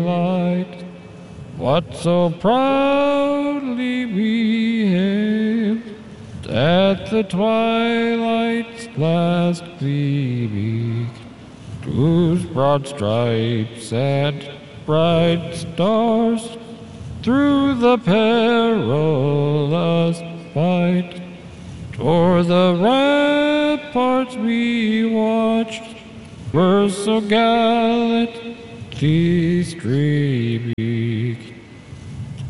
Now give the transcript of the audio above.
light, what so proudly behaved at the twilight's last gleaming, whose broad stripes and bright stars through the perilous fight toward the ramparts we watched were so gallantly streaming.